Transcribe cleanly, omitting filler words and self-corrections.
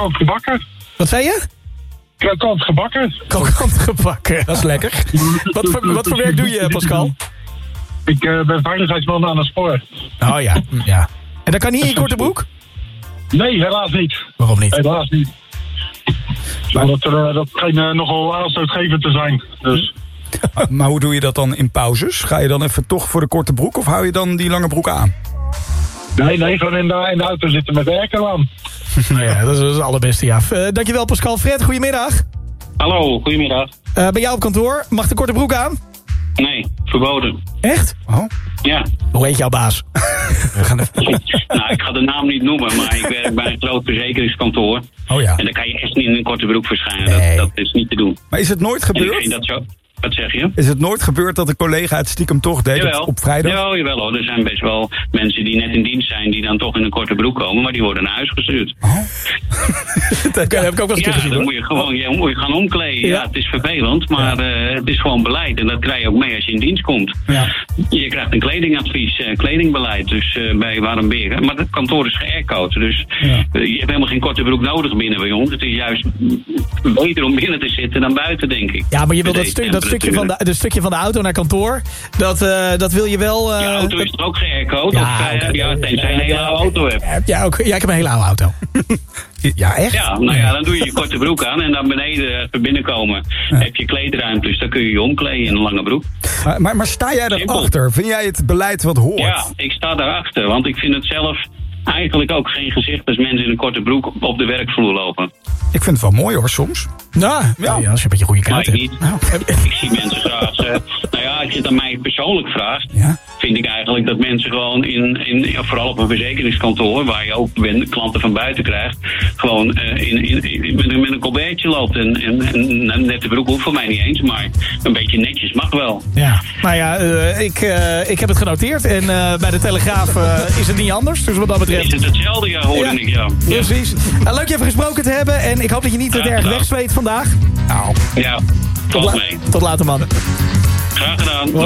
krokant gebakken. Wat zei je? Krokant gebakken. Krokant gebakken, dat is lekker. Wat voor werk doe je, Pascal? Ik ben veiligheidsman aan het spoor. Oh ja. En dat kan niet in je korte broek? Nee, helaas niet. Waarom niet? Helaas niet. Dat schijnt nogal aanstootgevend te zijn. Dus. Maar hoe doe je dat dan in pauzes? Ga je dan even toch voor de korte broek of hou je dan die lange broek aan? Nee, gewoon in de auto zitten met de airco aan. Nou ja, dat is het allerbeste, ja. Dankjewel, Pascal. Fred, goedemiddag. Hallo, goedemiddag. Bij jou op kantoor, mag de korte broek aan? Nee, verboden. Echt? Oh. Ja. Hoe heet jouw baas? Nou, ik ga de naam niet noemen, maar ik werk bij een groot verzekeringskantoor. Oh ja. En dan kan je echt niet in een korte broek verschijnen. Nee. Dat is niet te doen. Maar is het nooit En ik gebeurd? vind dat zo. Wat zeg je? Is het nooit gebeurd dat een collega het stiekem toch deed op vrijdag? Jawel hoor. Er zijn best wel mensen die net in dienst zijn die dan toch in een korte broek komen, maar die worden naar huis gestuurd. Oh. Dat heb ik ook wel eens gezien, dan hoor. moet je gewoon moet je gaan omkleden. Ja, het is vervelend, maar het is gewoon beleid. En dat krijg je ook mee als je in dienst komt. Ja. Je krijgt een kledingadvies, kledingbeleid, dus bij Warmberen. Maar het kantoor is geairco'd, dus je hebt helemaal geen korte broek nodig binnen bij ons. Het is juist beter om binnen te zitten dan buiten, denk ik. Ja, maar je wil dat stukje van de auto naar kantoor, dat wil je wel... Je auto is toch ook geairco'd? Ja, tenzij je een hele oude auto hebt. Ja, ik heb een hele oude auto. Ja, echt? Ja, nou ja, dan doe je je korte broek aan en dan beneden even binnenkomen. Heb je kleedruimte, dus dan kun je je omkleden in een lange broek. Maar sta jij erachter? Vind jij het beleid wat hoort? Ja, ik sta daarachter, want ik vind het zelf eigenlijk ook geen gezicht als mensen in een korte broek op de werkvloer lopen. Ik vind het wel mooi hoor, soms. Nou, ja, als je een beetje goede kaart Maar hebt. ik niet. Ik zie mensen graag... als je het aan mij persoonlijk vraagt, vind ik eigenlijk dat mensen gewoon vooral op een verzekeringskantoor, waar je ook klanten van buiten krijgt, gewoon met een colbertje loopt. En net de broek hoeft voor mij niet eens, maar een beetje netjes mag wel. Ja, nou ja, ik heb het genoteerd. En bij de Telegraaf is het niet anders. Dus wat dat betreft... Is het hetzelfde? Ja, hoorde ik, ja. Precies. Leuk je even gesproken te hebben. En ik hoop dat je niet te erg wegzweet vandaag. Ja, tot mee. Tot later, man. Graag gedaan.